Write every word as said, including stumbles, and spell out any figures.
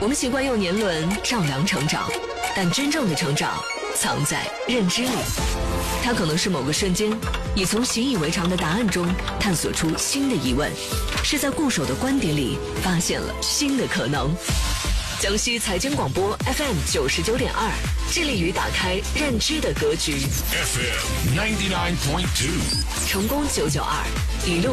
我们习惯用年轮丈量成长，但真正的成长藏在认知里。它可能是某个瞬间，你从习以为常的答案中探索出新的疑问，是在固守的观点里发现了新的可能。江西财经广播 F M 九十九点二，致力于打开认知的格局。 F M ninety nine point two， 成功九九二，一路